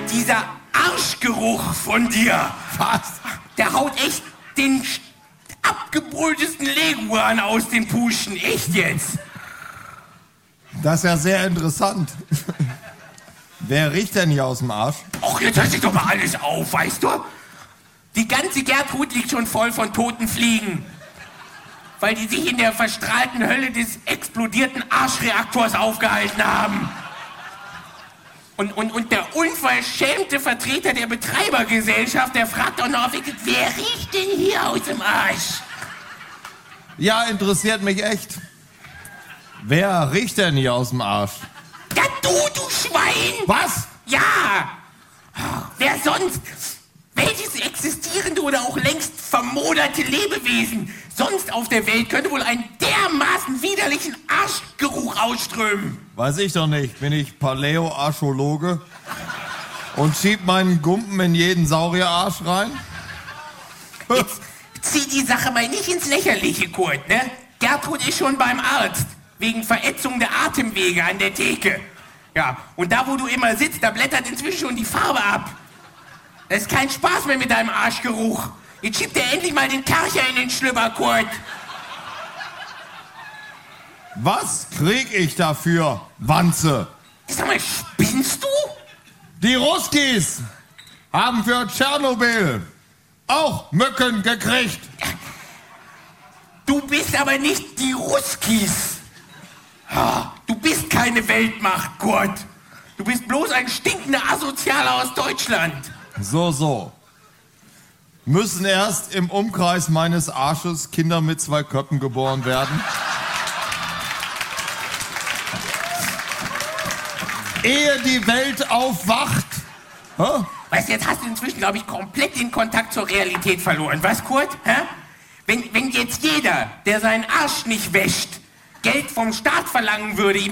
Dieser Arschgeruch von dir. Was? Der haut echt den abgebrühtesten Leguan aus den Puschen. Echt jetzt. Das ist ja sehr interessant. Wer riecht denn hier aus dem Arsch? Och, jetzt hört sich doch mal alles auf, weißt du? Die ganze Gertrud liegt schon voll von toten Fliegen. Weil die sich in der verstrahlten Hölle des explodierten Arschreaktors aufgehalten haben. Und der unverschämte Vertreter der Betreibergesellschaft, der fragt auch noch, wer riecht denn hier aus dem Arsch? Ja, interessiert mich echt. Wer riecht denn hier aus dem Arsch? Ja, du Schwein! Was? Ja! Wer sonst? Welches existierende oder auch längst vermoderte Lebewesen sonst auf der Welt könnte wohl einen dermaßen widerlichen Arschgeruch ausströmen? Weiß ich doch nicht. Bin ich Paläoarchäologe und schieb meinen Gumpen in jeden Saurierarsch rein? Jetzt zieh die Sache mal nicht ins Lächerliche, Kurt, ne? Gertrud ist schon beim Arzt. Wegen Verätzung der Atemwege an der Theke. Ja, und da, wo du immer sitzt, da blättert inzwischen schon die Farbe ab. Das ist kein Spaß mehr mit deinem Arschgeruch. Jetzt schiebt er endlich mal den Karcher in den Schlüpper, Kurt. Was krieg ich dafür, Wanze? Sag mal, spinnst du? Die Ruskis haben für Tschernobyl auch Mücken gekriegt. Du bist aber nicht die Ruskis. Du bist keine Weltmacht, Kurt. Du bist bloß ein stinkender Asozialer aus Deutschland. So. Müssen erst im Umkreis meines Arsches Kinder mit 2 Köpfen geboren werden? Ehe die Welt aufwacht? Hä? Weißt du, jetzt hast du inzwischen, glaube ich, komplett den Kontakt zur Realität verloren. Was, Kurt? Hä? Wenn jetzt jeder, der seinen Arsch nicht wäscht, Geld vom Staat verlangen würde, ihm